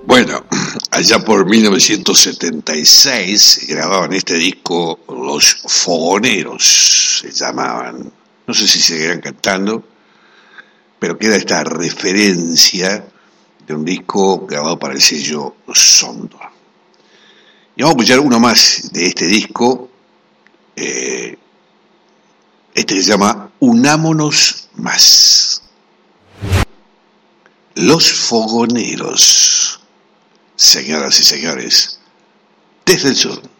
Bueno, allá por 1976 grababan este disco Los Fogoneros, se llamaban. No sé si seguirán cantando, pero queda esta referencia de un disco grabado para el sello Sondor. Y vamos a escuchar uno más de este disco. Este se llama Unámonos Más. Los Fogoneros, señoras y señores, desde el sur.